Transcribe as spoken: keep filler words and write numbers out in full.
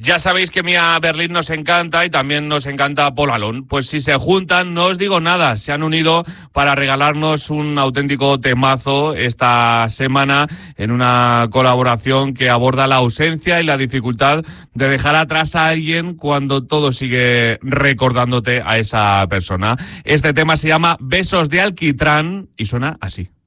Ya sabéis que Mia Berlin nos encanta y también nos encanta Paul Alon. Pues si se juntan, no os digo nada, se han unido para regalarnos un auténtico temazo esta semana en una colaboración que aborda la ausencia y la dificultad de dejar atrás a alguien cuando todo sigue recordándote a esa persona. Este tema se llama Besos de Alquitrán y suena así.